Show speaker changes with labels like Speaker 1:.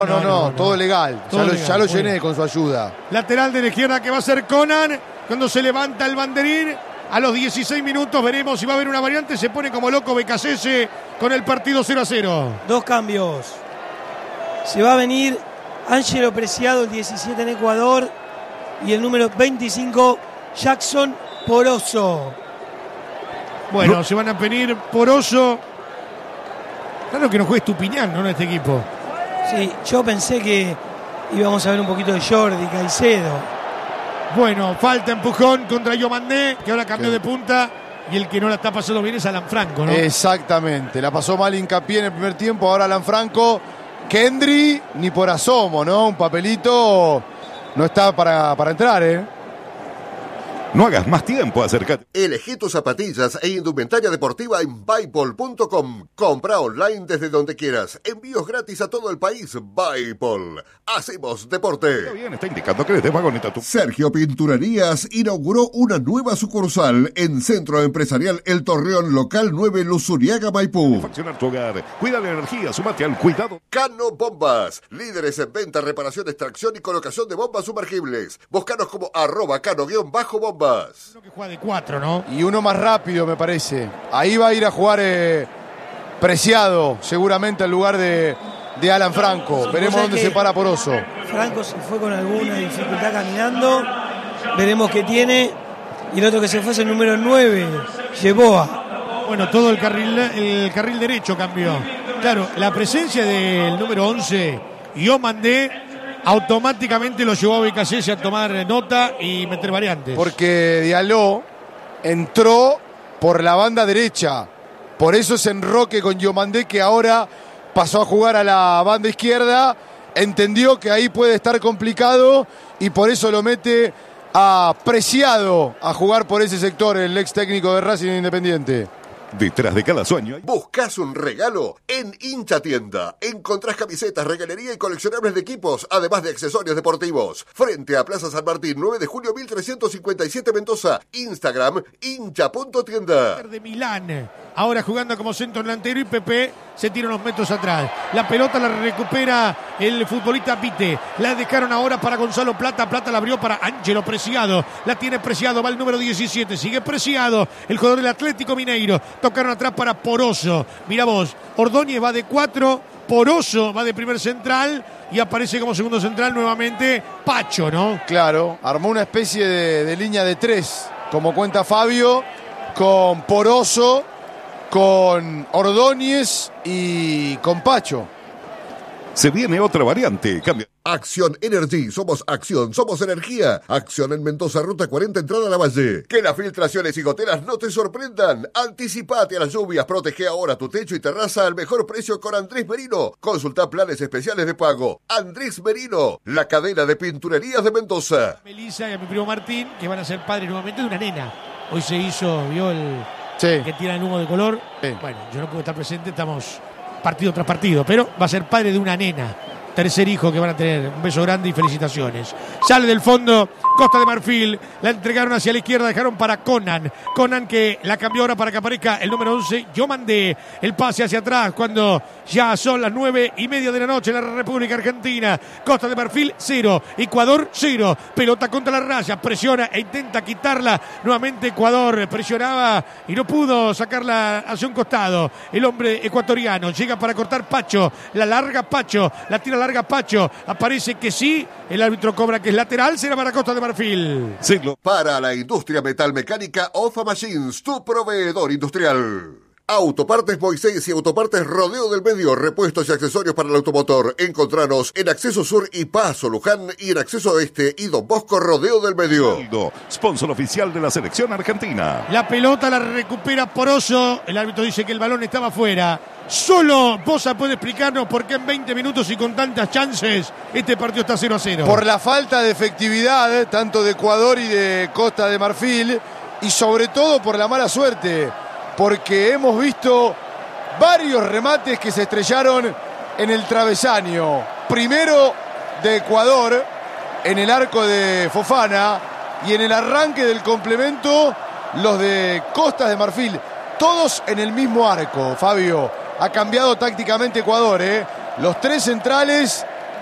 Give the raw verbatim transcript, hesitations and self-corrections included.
Speaker 1: No, no, no, no, todo legal. Todo ya lo, legal. Ya lo llené con su ayuda.
Speaker 2: Lateral de la izquierda que va a ser Conan. Cuando se levanta el banderín, a los dieciséis minutos veremos si va a haber una variante. Se pone como loco Becasese con el partido cero a cero.
Speaker 3: Dos cambios. Se va a venir Ángelo Preciado, el diecisiete en Ecuador. Y el número veinticinco, Jackson Poroso.
Speaker 2: Bueno, no. Se van a venir Poroso. Claro que no juegue Estupiñán, ¿no? En este equipo.
Speaker 3: Sí, yo pensé que íbamos a ver un poquito de Jordi, Caicedo.
Speaker 2: Bueno, falta empujón contra Yomandé, que ahora cambió sí. de punta. Y el que no la está pasando bien es Alan Franco, ¿no?
Speaker 1: Exactamente, la pasó mal Hincapié en el primer tiempo, ahora Alan Franco. Kendry, ni por asomo, ¿no? Un papelito no está para, para entrar, ¿eh?
Speaker 4: No hagas más tiempo, acércate.
Speaker 5: Elegí tus zapatillas e indumentaria deportiva en Bipol punto com. Compra online desde donde quieras. Envíos gratis a todo el país. Bipol. Hacemos deporte.
Speaker 4: Está bien, está indicando que eres de vagoneta tú.
Speaker 5: Sergio Pinturerías inauguró una nueva sucursal en Centro Empresarial El Torreón, local nueve, Luzuriaga, Maipú.
Speaker 4: Faccionar tu hogar. Cuida la energía, sumate al cuidado.
Speaker 5: Cano Bombas. Líderes en venta, reparación, extracción y colocación de bombas sumergibles. Búscanos como arroba cano-bomba.
Speaker 2: Uno que juega de cuatro, ¿no?
Speaker 1: Y uno más rápido, me parece. Ahí va a ir a jugar eh, Preciado, seguramente al lugar de, de Alan Franco. Veremos dónde se para Poroso.
Speaker 3: Franco se fue con alguna dificultad caminando. Veremos qué tiene. Y el otro que se fue es el número nueve, Yeboah.
Speaker 2: Bueno, todo el carril, el carril derecho cambió. Claro, la presencia del número once, Yomandé, automáticamente lo llevó a Becasese a tomar nota y meter variantes.
Speaker 1: Porque Diallo entró por la banda derecha. Por eso ese enroque con Yomandé, que ahora pasó a jugar a la banda izquierda. Entendió que ahí puede estar complicado y por eso lo mete a Preciado a jugar por ese sector, el ex técnico de Racing Independiente.
Speaker 4: Detrás de cada sueño.
Speaker 5: ¿Buscas un regalo? En Hincha Tienda encontrás camisetas, regalería y coleccionables de equipos, además de accesorios deportivos. Frente a Plaza San Martín, nueve de julio mil trescientos cincuenta y siete, Mendoza. Instagram, hincha punto tienda.
Speaker 2: De Milán, ahora jugando como centro delantero, y Pepe se tira unos metros atrás. La pelota la recupera el futbolista Vite. La dejaron ahora para Gonzalo Plata. Plata la abrió para Ángelo Preciado. La tiene Preciado, va el número diecisiete. Sigue Preciado, el jugador del Atlético Mineiro. Tocaron atrás para Poroso. Mira vos, Ordóñez va de cuatro, Poroso va de primer central y aparece como segundo central nuevamente Pacho, ¿no?
Speaker 1: Claro, armó una especie de, de línea de tres, como cuenta Fabio, con Poroso, con Ordóñez y con Pacho.
Speaker 4: Se viene otra variante. Cambia.
Speaker 5: Acción Energy, somos acción, somos energía. Acción en Mendoza, ruta cuarenta, entrada a la Valle. Que las filtraciones y goteras no te sorprendan. Anticipate a las lluvias, protege ahora tu techo y terraza al mejor precio con Andrés Merino. Consulta planes especiales de pago. Andrés Merino, la cadena de pinturerías de Mendoza.
Speaker 2: A Melissa y a mi primo Martín, que van a ser padres nuevamente de una nena. Hoy se hizo, vio el
Speaker 1: sí.
Speaker 2: que tira el humo de color.
Speaker 1: Sí.
Speaker 2: Bueno, yo no puedo estar presente, estamos partido tras partido, pero va a ser padre de una nena. Tercer hijo que van a tener. Un beso grande y felicitaciones. Sale del fondo Costa de Marfil. La entregaron hacia la izquierda. Dejaron para Conan. Conan que la cambió ahora para que aparezca el número once. Yo mandé el pase hacia atrás cuando ya son las nueve y media de la noche en la República Argentina. Costa de Marfil cero. Ecuador cero. Pelota contra la raya. Presiona e intenta quitarla. Nuevamente Ecuador presionaba y no pudo sacarla hacia un costado. El hombre ecuatoriano llega para cortar Pacho. La larga Pacho. La tira larga Pacho, aparece que sí, el árbitro cobra que es lateral, será para Costa de Marfil.
Speaker 4: Siglo.
Speaker 5: Para la industria metalmecánica, Ofa Machines, tu proveedor industrial. Autopartes Moisés y Autopartes Rodeo del Medio, repuestos y accesorios para el automotor. Encontranos en Acceso Sur y Paso Luján y en Acceso Este y Don Bosco Rodeo del Medio.
Speaker 4: Sponsor oficial de la selección argentina.
Speaker 2: La pelota la recupera Poroso, el árbitro dice que el balón estaba fuera. Solo Bosa puede explicarnos por qué en veinte minutos y con tantas chances este partido está cero a cero.
Speaker 1: Por la falta de efectividad, tanto de Ecuador y de Costa de Marfil, y sobre todo por la mala suerte, porque hemos visto varios remates que se estrellaron en el travesaño. Primero de Ecuador, en el arco de Fofana, y en el arranque del complemento, los de Costa de Marfil. Todos en el mismo arco, Fabio. Ha cambiado tácticamente Ecuador, ¿eh? Los tres centrales